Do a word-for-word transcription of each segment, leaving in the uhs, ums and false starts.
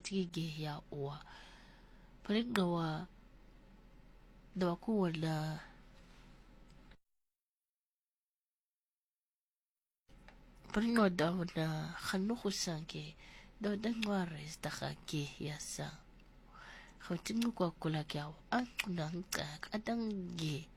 tige ya uwa paling gawa dawa ku wala paling gawa dawa na khanu khusange dawa dangwa res taka ge ya sa khatingu kwa kula kya an kunang ka adang ge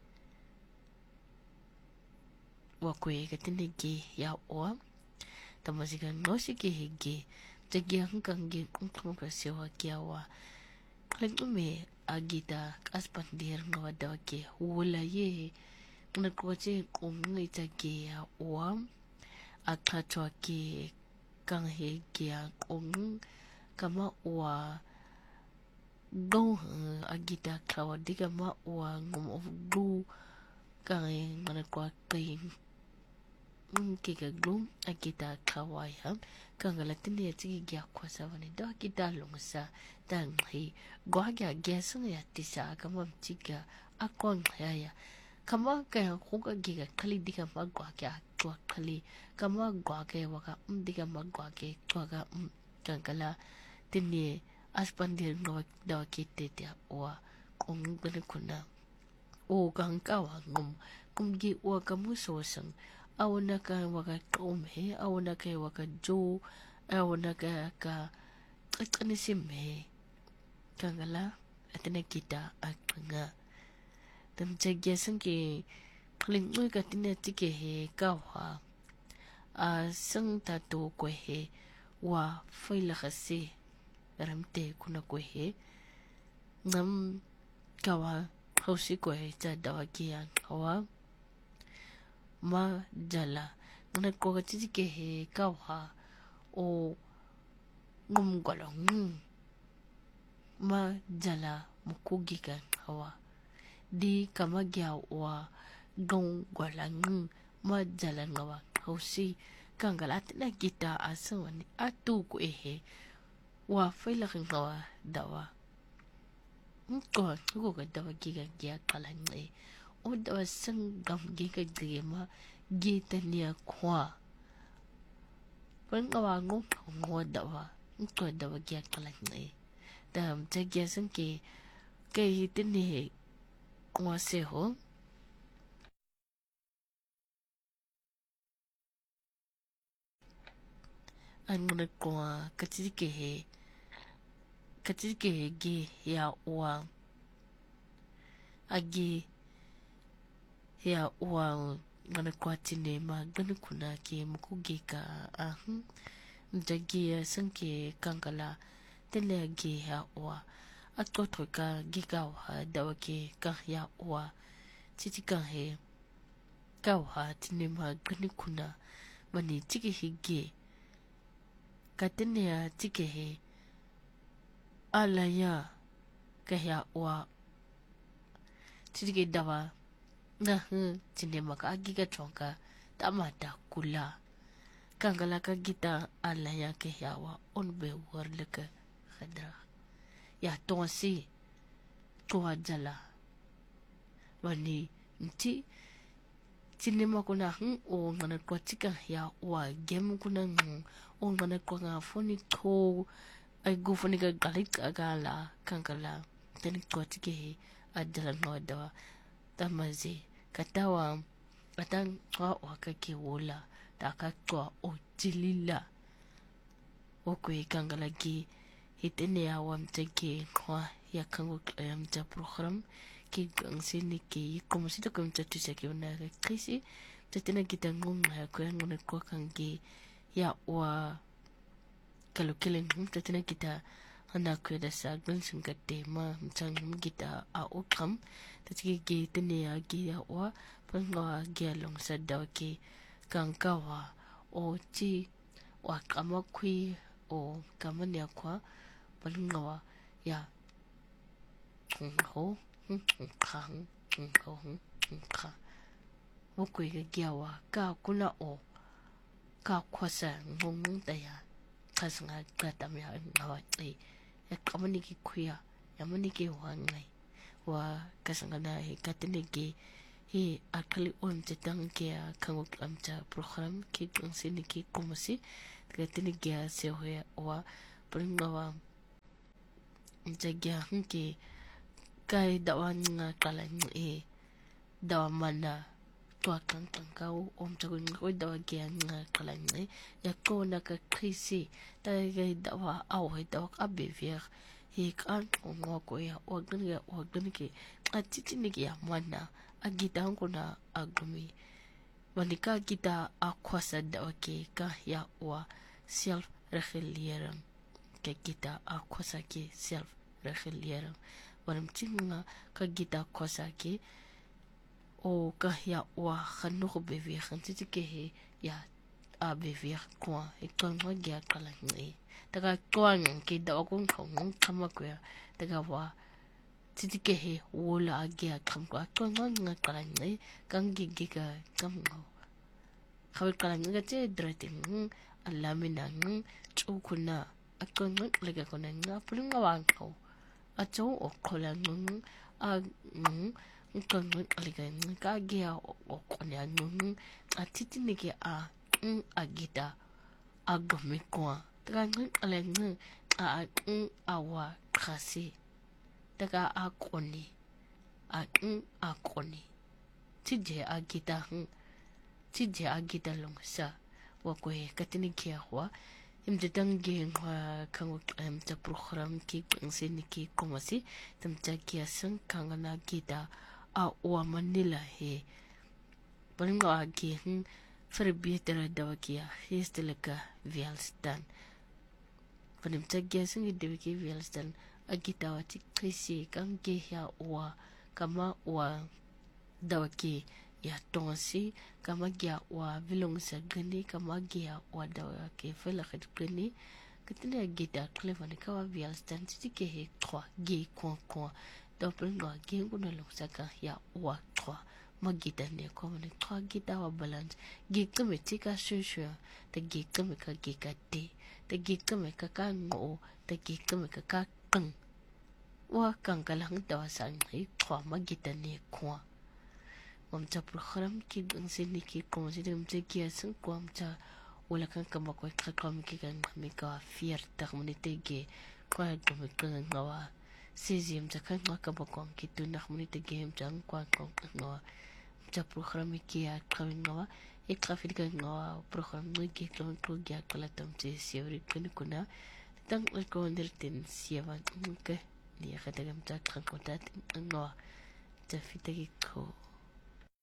wakwe katine ge ya uwa tamasikan ngosi ge ge tagi ang kange kung kasiwa kya wa kalitume agita aspandir ngawa dawa ke wala ye nakwache kung itagi ya uwa akatwa ke kang he kya kung kama uwa go agita kawa diga ma uwa ngum of du kang nakwa kay kika glum agita kawaya kang latin ya tigi gya kwa sa wani do agita lungsa dang hi gwa gya gesung ya tisa kama mtiga akwang ya kama kaya kuka giga kali diga magwa kya kwa kali kama gwa kaya waka um diga magwa kya kwa ka um kankala tinye aspandir ngawa dawa kite tia wa kung gana kuna o kang kawa ngum kumgi wa kamu sosang awana ka waka ome awana ka waka jo awana ka ka atanisim he kangala atana kita akanga tam chagya sangke paling ngui ka tina tike he kawa a sang tato kwe he wa faila khase ramte kuna kwe he nam kawa hausi kwe cha dawa kia kawa ma jala ngana ko ka tike he kawa o ngum golong ma jala mukugi kan hawa di kama gya wa gong golang ma jala ngawa hausi kangalat na kita asawani atu ko ehe wa faila ngawa dawa ko ko ka dawa giga gya kalang e o dawa sang gam giga gema gita niya kwa pang ngawa ngong ngwa dawa ko dawa gya kalang e dam tagya sang ke kay hitin ni kwa seho an ngana kwa katike he katike he ge ya wa agi ya wa ngana kwa tine ma gana kuna ke mukuge ka ahun jagi sanke kankala tele ge ya wa atko toka giga wa dawa ke ka ya wa titi ka he ka wa tine ma gana kuna mani tike he ge katene ya tike he ala ya ka ya wa tike dawa na hu tine ma ka giga chonka tamata kula kangala ka gita ala ya ke ya wa onbe warle ka khadra ya tonsi kwa jala wani nti cinema kuna hung o ngana kwa tika ya wa game kuna ngung o ngana kwa nga phone to ai go phone ga galik agala kankala tani kwa tike adala no dawa tamazi katawa atang kwa wakake wola taka kwa o jilila o kwe kankala ki hitene ya wa mtake kwa ya kango mta program ki gangsini ki como si to comme tu sais que on a krisi tetena kita ngonga ya kwa ngone kwa kangi ya wa kalau kelen tetena kita ana kwa da sa gunsun ka tema mtang kita a okam tetiki ki tene ya ki ya wa panga ge long sa da ki kankawa o ti wa kama kui o kama ne kwa panga ya ho kang kang kang wukwe ga gyawa ka kuna o ka kwasa ngong daya kasanga katam ya ngawa e ya kamani ki kuya ya mani ki wangai wa kasanga na he katene ki he akali on te tang ke kango amcha program ki kong sini ki komasi katene ki se hoya wa pringawa jagia hunki kai dawa nga kala e dawa mana tua kang kang kau om chagun ko dawa gia nga kala e ya ko na ka krisi ta ga dawa au he dawa abevier he kan ngo ko ya organ ya organ ke atiti ni ya mana agita ko na agumi wanika kita akwasa dawa ke ka ya wa self reguleren ke kita akwasa ke self reguleren wanam tinga ka kita kwasa ke o ka ya wa khanu ko bevier khantiti ke he ya a bevier kwa e kan wa gya kala ni daga kwang ke dawa kong kong kama ko ya daga wa titi ke he wola agya kam ko kan wa nga kala ni kan gi gi ka kam ngo khawi kala ni ga te dreting alamina ng chukuna akon ng lega ko na nga pulung ngawang ko ato o kola ng ag ng kan ng lega ng ka gya o konya ng atiti ni ke a ng agita agomi kwa daga ng aleng a ng awa kasi daga akoni a ng akoni tije agita ng tije agita long sa wakwe katini kia wa imte tangi wa kango am ta program ki sini ki komasi tamta kia sang kangana kita a wa manila he palingo agi hin ferbietera dawakia histeleka vialstan panimta kia sang dewiki vialstan agita wa tikrisi kange ya wa kama wa dawaki ya tonsi kama gya wa vilong sa gani kama gya wa dawa ke fela khat gani katne gita clever ka wa vial stand tike he trois ge kon kon doppel no ge kuna lo saka ya wa trois magita ne ko ne trois gita wa balance ge kame tika shushu ta ge kame ka ge ka te ta ge kame ka ka ngo ta ge kame ka ka kang wa kang kalang dawa sang he trois magita ne ko Mamcha program ki ang sini ki kung sini mamcha kia sang ko mamcha wala kang kamakwa kakam ki kang mika fierta komunitege kwa kami kang ngawa sisi mamcha kang nga kamakwa ki tunak komunitege mamcha ang kwa kang ngawa mamcha program ki ya kami ngawa ikrafid kang ngawa program ngi kang kang ya kalatam si siya kani kuna tang ko nirtin siya van ke dia kata mamcha kang kotat ngawa tafita ki ko